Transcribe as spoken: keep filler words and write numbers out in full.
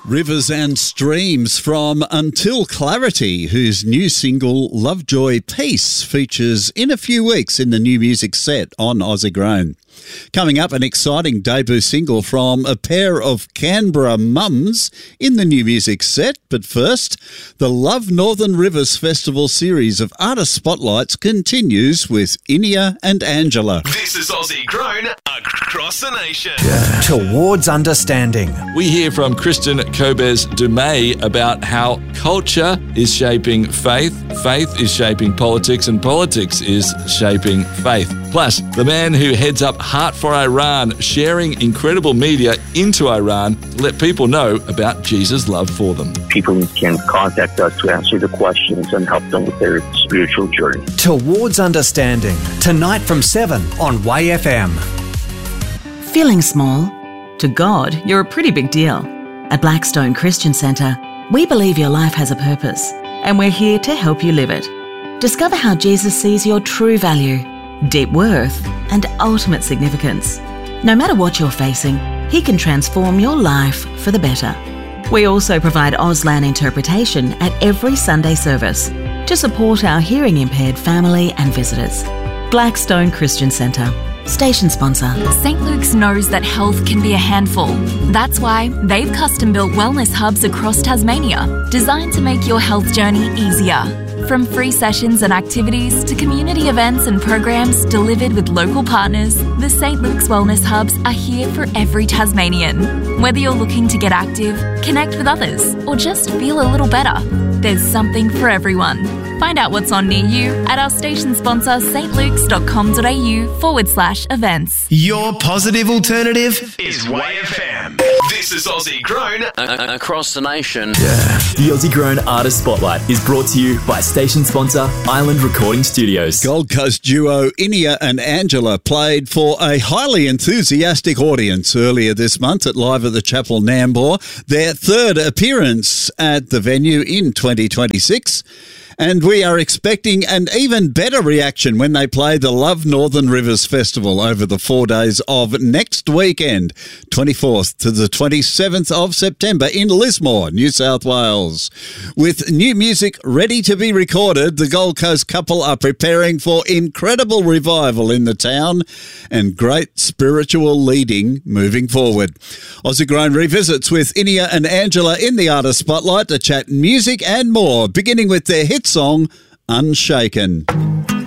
Rivers and Streams from Until Clarity, whose new single Lovejoy Peace features in a few weeks in the new music set on Aussie Grown. Coming up, an exciting debut single from a pair of Canberra mums in the new music set. But first, the Love Northern Rivers Festival series of artist spotlights continues with Inia and Angela. This is Aussie Grown across the nation. Yeah. Towards understanding. We hear from Kristen Kobes-Dumay about how culture is shaping faith, faith is shaping politics, and politics is shaping faith. Plus, the man who heads up Heart for Iran sharing incredible media into Iran to let people know about Jesus' love for them. People can contact us to answer the questions and help them with their spiritual journey. Towards Understanding, tonight from seven on Y F M. Feeling small? To God, you're a pretty big deal. At Blackstone Christian Centre, we believe your life has a purpose, and we're here to help you live it. Discover how Jesus sees your true value, deep worth, and ultimate significance. No matter what you're facing, He can transform your life for the better. We also provide Auslan interpretation at every Sunday service to support our hearing impaired family and visitors. Blackstone Christian Centre, station sponsor. Saint Luke's knows that health can be a handful. That's why they've custom-built wellness hubs across Tasmania, designed to make your health journey easier. From free sessions and activities to community events and programs delivered with local partners, the Saint Luke's Wellness Hubs are here for every Tasmanian. Whether you're looking to get active, connect with others, or just feel a little better, there's something for everyone. Find out what's on near you at our station sponsor stlukes.com.au forward slash events. Your positive alternative is Y F M. This is Aussie Grown uh, across the nation. Yeah. The Aussie Grown Artist Spotlight is brought to you by station sponsor Island Recording Studios. Gold Coast duo Inia and Angela played for a highly enthusiastic audience earlier this month at Live at the Chapel Nambour, their third appearance at the venue in twenty twenty-six. And we are expecting an even better reaction when they play the Love Northern Rivers Festival over the four days of next weekend, twenty-fourth to the twenty-seventh of September in Lismore, New South Wales. With new music ready to be recorded, the Gold Coast couple are preparing for incredible revival in the town and great spiritual leading moving forward. Aussie Grown revisits with Inia and Angela in the Artist Spotlight to chat music and more, beginning with their hit song, Unshaken.